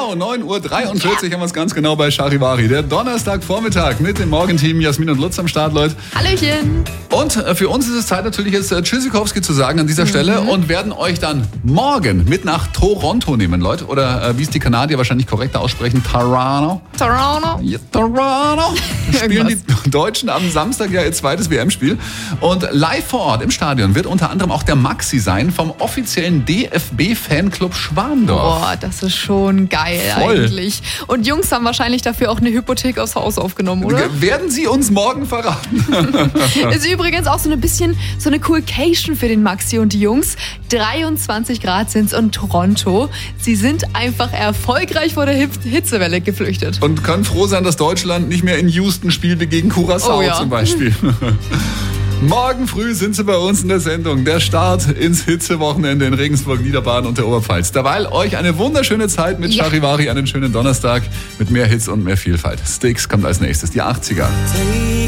Genau, 9:43 Uhr haben wir es ganz genau bei Charivari. Der Donnerstagvormittag mit dem Morgenteam Jasmin und Lutz am Start, Leute. Hallöchen. Und für uns ist es Zeit natürlich jetzt Tschüssikowski zu sagen an dieser Stelle und werden euch dann morgen mit nach Toronto nehmen, Leute. Oder wie es die Kanadier wahrscheinlich korrekter aussprechen, Toronto. Ja, Toronto. Spielen die Deutschen am Samstag ja ihr zweites WM-Spiel. Und live vor Ort im Stadion wird unter anderem auch der Maxi sein vom offiziellen DFB-Fanclub Schwandorf. Boah, das ist schon geil eigentlich. Und Jungs haben wahrscheinlich dafür auch eine Hypothek aufs Haus aufgenommen, oder? Werden sie uns morgen verraten? Ist übrigens auch so eine Coolcation für den Maxi und die Jungs. 23 Grad sind's in Toronto. Sie sind einfach erfolgreich vor der Hitzewelle geflüchtet. Und können froh sein, dass Deutschland nicht mehr in Houston spielt wie gegen Curaçao zum Beispiel. Morgen früh sind sie bei uns in der Sendung. Der Start ins Hitzewochenende in Regensburg, Niederbaden und der Oberpfalz. Derweil euch eine wunderschöne Zeit mit Charivari, einen schönen Donnerstag mit mehr Hits und mehr Vielfalt. Styx kommt als nächstes, die 80er.